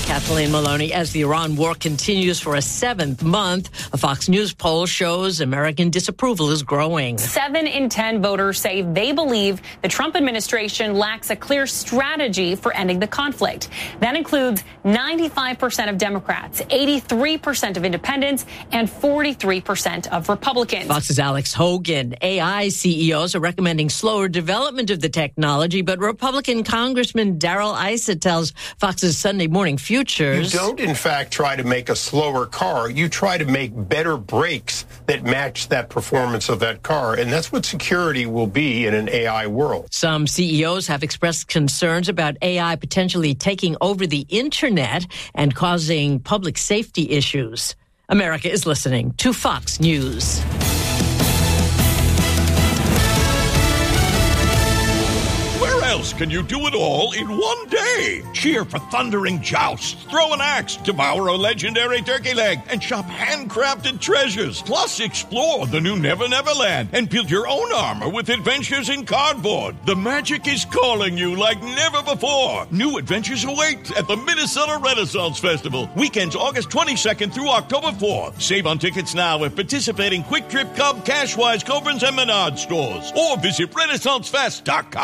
Kathleen Maloney. As the Iran war continues for a seventh month, a Fox News poll shows American disapproval is growing. 7 in 10 voters say they believe the Trump administration lacks a clear strategy for ending the conflict. That includes 95% of Democrats, 83% of independents, and 43% of Republicans. Fox's Alex Hogan. AI CEOs are recommending slower development of the technology, but Republican Congressman Darrell Issa tells Fox's Sunday Morning Futures. You don't, in fact, try to make a slower car. You try to make better brakes that match that performance of that car. And that's what security will be in an AI world. Some CEOs have expressed concerns about AI potentially taking over the internet and causing public safety issues. America is listening to Fox News. Can you do it all in one day? Cheer for thundering jousts, throw an axe, devour a legendary turkey leg, and shop handcrafted treasures. Plus, explore the new Never Never Land and build your own armor with adventures in cardboard. The magic is calling you like never before. New adventures await at the Minnesota Renaissance Festival. Weekends August 22nd through October 4th. Save on tickets now at participating Quick Trip, Cub, Cashwise, Cobrins, and Menard stores. Or visit RenaissanceFest.com.